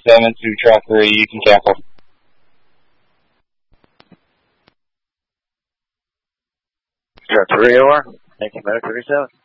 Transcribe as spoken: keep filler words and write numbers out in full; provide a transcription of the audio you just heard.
thirty-seven to track three, you can tackle. Track three, O R. Thank you, Medic thirty-seven.